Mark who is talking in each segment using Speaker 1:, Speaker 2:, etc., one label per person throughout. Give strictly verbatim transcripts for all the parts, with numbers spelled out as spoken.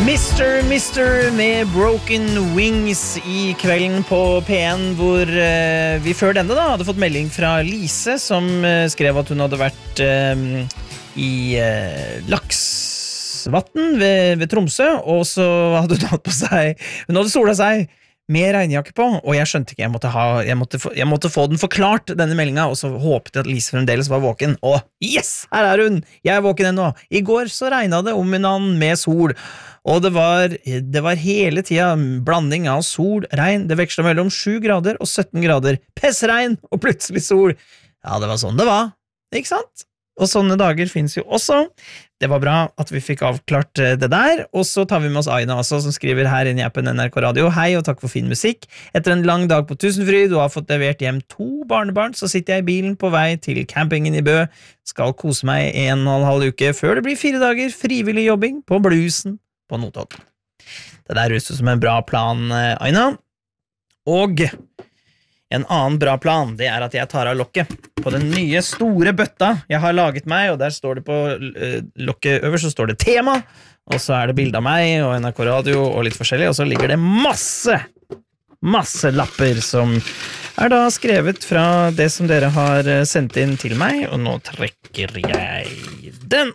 Speaker 1: Mister Mister med Broken Wings I kvelden på P en, hvor uh, vi før denne da hadde fått melding fra Lise, som uh, skrev at hun hadde vært uh, i uh, Laksvatn ved, ved Tromsø, og så hadde hun hatt på seg, hun hadde sola seg med regnjakke på, og jeg skjønte ikke, jeg måtte, ha, jeg måtte, få, jeg måtte få den forklart, denne meldingen, og så håpet jeg at Lise fremdeles var våken, og yes, her er hun, jeg er våken ennå. I går så regnet det om en annen med sol, og det var, det var hele tiden blanding av sol, regn, det vekslet mellom sju grader og sytten grader, pessregn og plutselig sol. Ja, det var sånn det var, ikke sant? Og sånne dager finnes jo også. Det var bra at vi fikk avklart det der, og så tar vi med oss Aina også, som skriver her inn I appen N R K Radio. Hei, og takk for fin musikk. Etter en lang dag på Tusenfryd, og har fått levert hjem to barnebarn, så sitter jeg I bilen på vei til campingen I Bø. Skal kose meg en og en halv uke, før det blir fire dager frivillig jobbing på bluesen på Notodden. Det der høres ut som en bra plan, Aina. Og en annen bra plan, det er at jeg tar av lokket på den nye store bøtta jeg har laget meg, og der står det på uh, lokket øverst, så står det tema, og så er det bilde av meg og N R K Radio og litt forskjellig, og så ligger det masse, masse lapper som er da skrevet fra det som dere har sendt inn til meg, og nå trekker jeg den.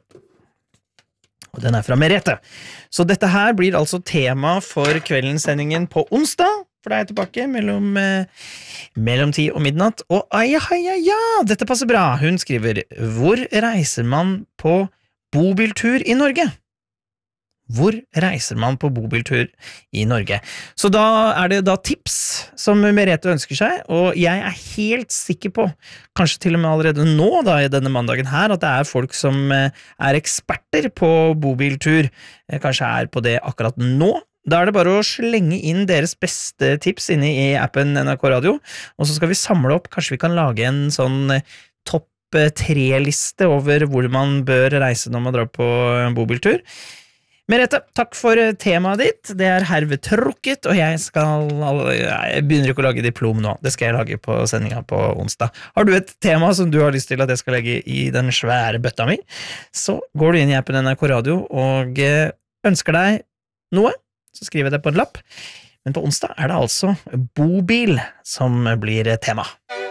Speaker 1: Og den er fra Merete. Så dette her blir altså tema for kveldensendingen på onsdag, for da er jeg tilbake mellom, eh, mellom ti og midnatt, og ah, ja, ja, ja, dette passer bra. Hun skriver, hvor reiser man på bobiltur I Norge? Hvor reiser man på bobiltur I Norge? Så da er det da tips som Merete ønsker seg, og jeg er helt sikker på, kanskje til og med allerede nå da I denne mandagen her, at det er folk som er eksperter på bobiltur, kanskje er på det akkurat nå. Da er det bare å slenge inn deres beste tips inne I appen N R K Radio, og så skal vi samle opp, kanskje vi kan lage en sånn topp tre-liste over hvor man bør reise når man drar på bobiltur. Merete, takk for temaet ditt, det er herved trukket, og jeg skal, jeg begynner ikke å lage diplom nå, det skal jeg lage på sendingen på onsdag. Har du et tema som du har lyst til at jeg skal legge I den svære bøtta mi, så går du inn I appen N R K Radio og ønsker deg noe, så skriver jeg det på en lapp, men på onsdag er det altså bobil som blir tema.